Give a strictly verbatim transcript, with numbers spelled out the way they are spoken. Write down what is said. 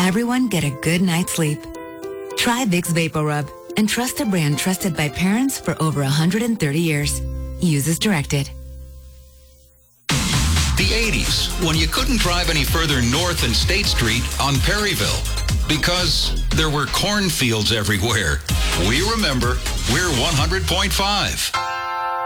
everyone get a good night's sleep. Try Vicks VapoRub and trust a brand trusted by parents for over one hundred thirty years. Use as directed. The eighties, when you couldn't drive any further north than State Street on Perryville because there were cornfields everywhere. We remember, we're one hundred point five.